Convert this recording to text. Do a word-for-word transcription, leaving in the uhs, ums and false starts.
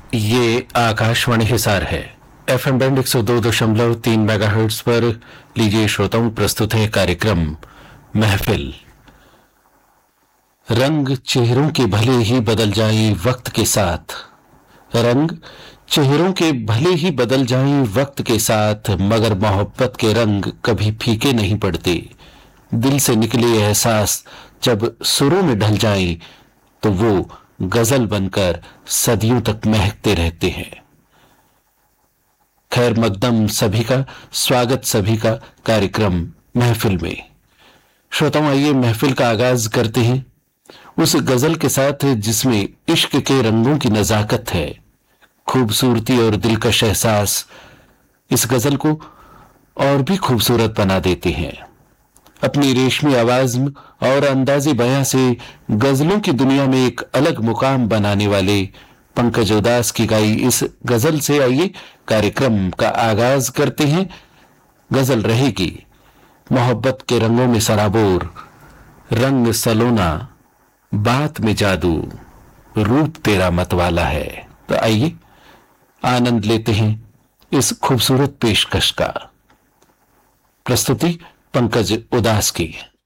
ये आकाशवाणी हिसार है। FM band एक सौ दो दशमलव तीन मेगाहर्ट्ज पर लीजिए श्रोताओं, प्रस्तुत है कार्यक्रम महफिल। रंग चेहरों के भले ही बदल जाएं वक्त के साथ, रंग चेहरों के भले ही बदल जाएं वक्त के साथ, मगर मोहब्बत के रंग कभी फीके नहीं पड़ते। दिल से निकले एहसास जब सुरों में ढल जाएं तो वो गजल बनकर सदियों तक महकते रहते हैं। खैर मकदम सभी का, स्वागत सभी का कार्यक्रम महफिल में। श्रोताओं, आइए महफिल का आगाज करते हैं उस गजल के साथ जिसमें इश्क के रंगों की नजाकत है, खूबसूरती और दिलकश एहसास इस गजल को और भी खूबसूरत बना देते हैं। अपनी रेशमी आवाज और अंदाज़े बयां से गजलों की दुनिया में एक अलग मुकाम बनाने वाले पंकज उदास की गाई इस गजल से आइए कार्यक्रम का आगाज करते हैं। गजल रहेगी मोहब्बत के रंगों में सराबोर, रंग सलोना बात में जादू, रूप तेरा मतवाला है। तो आइए आनंद लेते हैं इस खूबसूरत पेशकश का। प्रस्तुति पंकज उदास की।